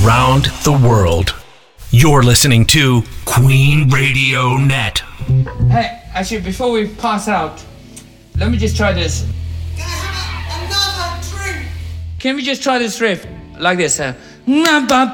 around the world. You're listening to Queen Radio Net. Hey, actually, before we pass out, let me just try this. Can I have another drink? Can we just try this riff like this? Ba ba